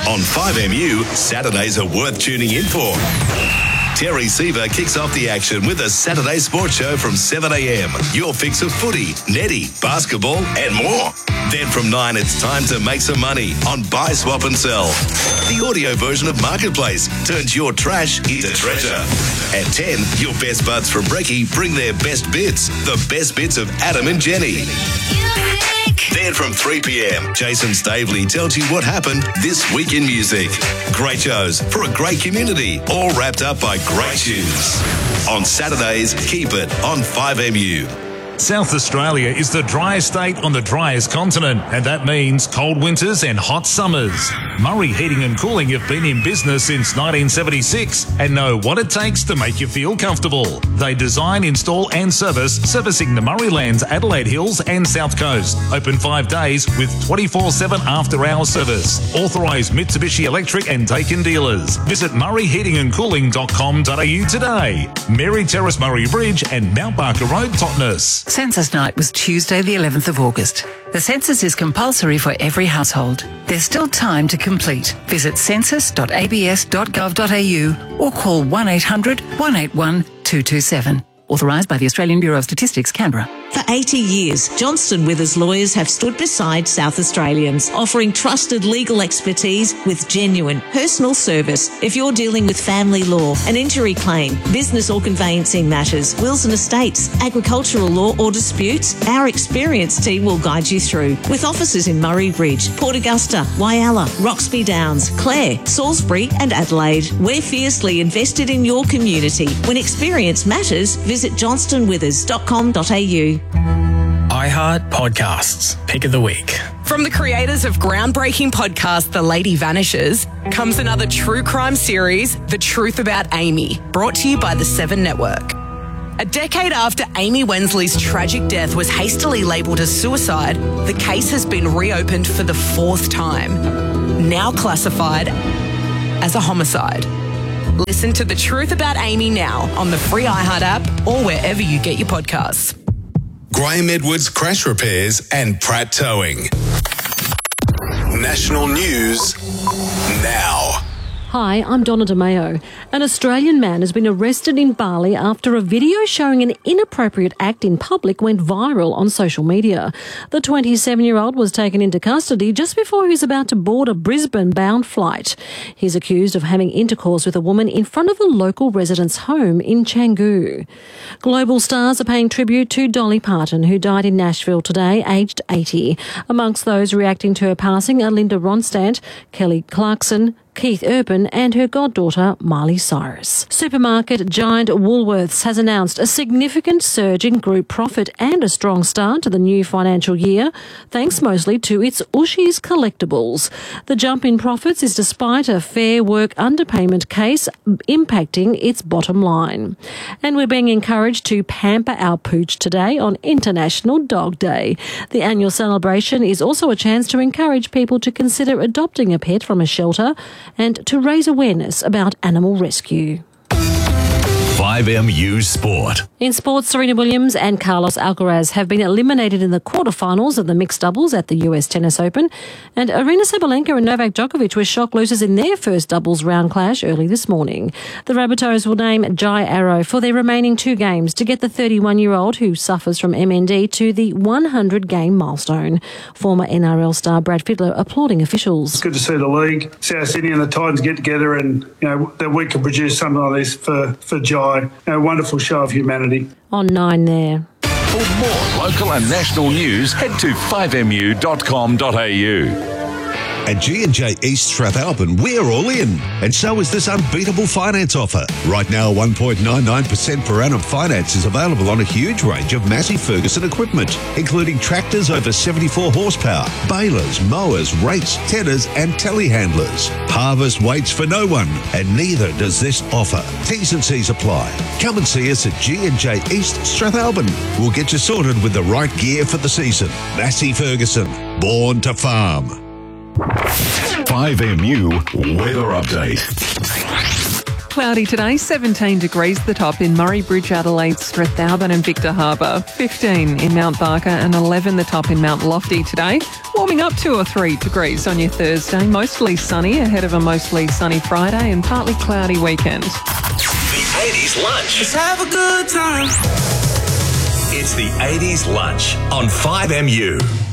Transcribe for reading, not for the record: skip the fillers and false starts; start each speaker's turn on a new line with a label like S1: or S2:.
S1: On 5MU, Saturdays are worth tuning in for. Terry Seaver kicks off the action with a Saturday sports show from 7am. Your fix of footy, netty, basketball and more. Then from 9, it's time to make some money on Buy, Swap and Sell. The audio version of Marketplace turns your trash into treasure. At 10, your best buds from Brekkie bring their best bits. The best bits of Adam and Jenny. Then from 3pm, Jason Stavely tells you what happened this week in music. Great shows for a great community, all wrapped up by great tunes. On Saturdays, keep it on 5MU.
S2: South Australia is the driest state on the driest continent, and that means cold winters and hot summers. Murray Heating and Cooling have been in business since 1976 and know what it takes to make you feel comfortable. They design, install and servicing the Murraylands, Adelaide Hills and South Coast. Open 5 days with 24/7 after-hours service. Authorised Mitsubishi Electric and Daikin dealers. Visit murrayheatingandcooling.com.au today. Mary Terrace, Murray Bridge and Mount Barker Road, Totnes.
S3: Census night was Tuesday the 11th of August. The census is compulsory for every household. There's still time to complete. Visit census.abs.gov.au or call 1800 181 227. Authorised by the Australian Bureau of Statistics, Canberra.
S4: For 80 years, Johnston Withers lawyers have stood beside South Australians, offering trusted legal expertise with genuine personal service. If you're dealing with family law, an injury claim, business or conveyancing matters, wills and estates, agricultural law or disputes, our experienced team will guide you through. With offices in Murray Bridge, Port Augusta, Whyalla, Roxby Downs, Clare, Salisbury and Adelaide. We're fiercely invested in your community. When experience matters, visit johnstonwithers.com.au.
S5: iHeart Podcasts, Pick of the Week.
S6: From the creators of groundbreaking podcast The Lady Vanishes comes another true crime series, The Truth About Amy, brought to you by the Seven Network. A decade after Amy Wensley's tragic death was hastily labelled as suicide, the case has been reopened for the 4th time, now classified as a homicide. Listen to The Truth About Amy now on the free iHeart app or wherever you get your podcasts.
S1: Graham Edwards Crash Repairs and Pratt Towing. National news now.
S7: Hi, I'm Donna DeMeo. An Australian man has been arrested in Bali after a video showing an inappropriate act in public went viral on social media. The 27-year-old was taken into custody just before he was about to board a Brisbane-bound flight. He's accused of having intercourse with a woman in front of a local resident's home in Canggu. Global stars are paying tribute to Dolly Parton, who died in Nashville today, aged 80. Amongst those reacting to her passing are Linda Ronstadt, Kelly Clarkson, Keith Urban and her goddaughter Miley Cyrus. Supermarket giant Woolworths has announced a significant surge in group profit and a strong start to the new financial year, thanks mostly to its Ooshies collectibles. The jump in profits is despite a Fair Work underpayment case impacting its bottom line. And we're being encouraged to pamper our pooch today on International Dog Day. The annual celebration is also a chance to encourage people to consider adopting a pet from a shelter and to raise awareness about animal rescue.
S1: 5MU Sport.
S7: In sports, Serena Williams and Carlos Alcaraz have been eliminated in the quarterfinals of the mixed doubles at the US Tennis Open, and Aryna Sabalenka and Novak Djokovic were shock losers in their first doubles round clash early this morning. The Rabbitohs will name Jai Arrow for their remaining 2 games to get the 31-year-old who suffers from MND to the 100-game milestone. Former NRL star Brad Fittler applauding officials.
S8: It's good to see the league, South Sydney and the Titans get together and that we can produce something like this for Jai. A wonderful show of humanity.
S7: On 9 there.
S1: For more local and national news, head to 5mu.com.au. At G&J East Strathalbyn, we're all in. And so is this unbeatable finance offer. Right now, 1.99% per annum finance is available on a huge range of Massey Ferguson equipment, including tractors over 74 horsepower, balers, mowers, rakes, tedders and telehandlers. Harvest waits for no one, and neither does this offer. T's and C's apply. Come and see us at G&J East Strathalbyn. We'll get you sorted with the right gear for the season. Massey Ferguson, born to farm. 5MU Weather Update.
S9: cloudy today, 17 degrees the top in Murray Bridge, Adelaide, Strathalbyn and Victor Harbour, 15 in Mount Barker and 11 the top in Mount Lofty today. Warming up 2 or 3 degrees on your Thursday, mostly sunny ahead of a mostly sunny Friday and partly cloudy weekend.
S1: The 80s Lunch.
S10: Let's have a good time.
S1: It's the 80s Lunch on 5MU.